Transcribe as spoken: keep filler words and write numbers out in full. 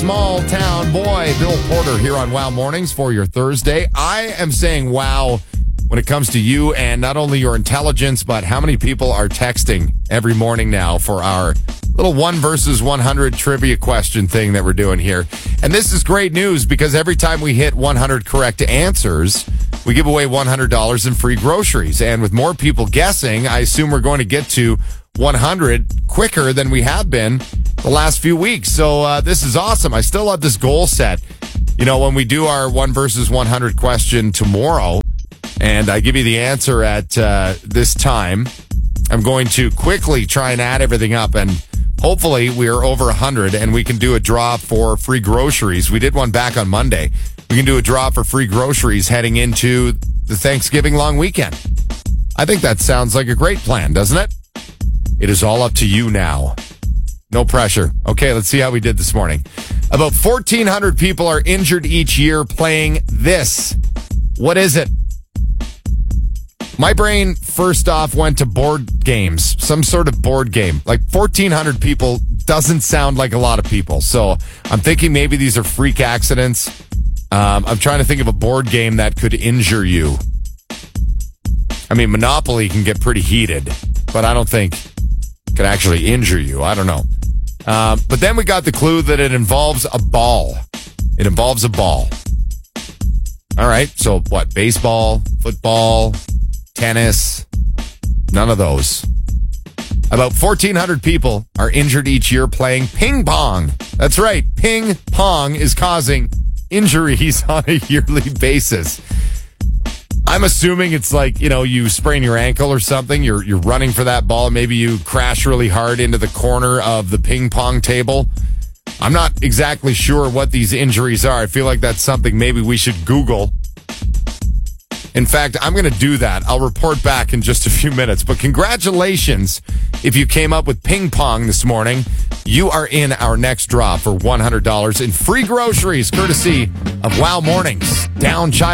Small Town Boy, Bill Porter here on Wow Mornings for your Thursday. I am saying wow when it comes to you and not only your intelligence, but how many people are texting every morning now for our little one versus one hundred trivia question thing that we're doing here. And this is great news because every time we hit one hundred correct answers, we give away one hundred dollars in free groceries. And with more people guessing, I assume we're going to get to one hundred quicker than we have been the last few weeks. So uh, this is awesome. I still have this goal set. You know, when we do our one versus one hundred question tomorrow, and I give you the answer at uh, this time, I'm going to quickly try and add everything up, and hopefully we are over one hundred, and we can do a draw for free groceries. We did one back on Monday. We can do a draw for free groceries heading into the Thanksgiving long weekend. I think that sounds like a great plan, doesn't it? It is all up to you now. No pressure. Okay, let's see how we did this morning. About fourteen hundred people are injured each year playing this. What is it? My brain first off went to board games, some sort of board game. Like fourteen hundred people doesn't sound like a lot of people. So I'm thinking maybe these are freak accidents. Um, I'm trying to think of a board game that could injure you. I mean, Monopoly can get pretty heated, but I don't think it could actually injure you. I don't know. Um, but then we got the clue that it involves a ball. It involves a ball. All right. So what? Baseball, football, tennis, none of those. About fourteen hundred people are injured each year playing ping pong. That's right. Ping pong is causing injuries on a yearly basis. I'm assuming it's like, you know, you sprain your ankle or something. You're you're running for that ball. Maybe you crash really hard into the corner of the ping pong table. I'm not exactly sure what these injuries are. I feel like that's something maybe we should Google. In fact, I'm going to do that. I'll report back in just a few minutes. But congratulations if you came up with ping pong this morning. You are in our next draw for one hundred dollars in free groceries, courtesy of Wow Mornings. Down Child.